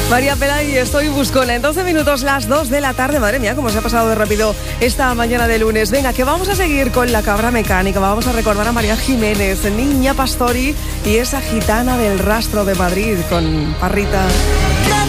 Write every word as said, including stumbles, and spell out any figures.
María Pelay, estoy buscona. En doce minutos, las dos de la tarde. Madre mía, cómo se ha pasado de rápido esta mañana de lunes. Venga, que vamos a seguir con la cabra mecánica. Vamos a recordar a María Jiménez, niña Pastori y esa gitana del Rastro de Madrid con Parrita.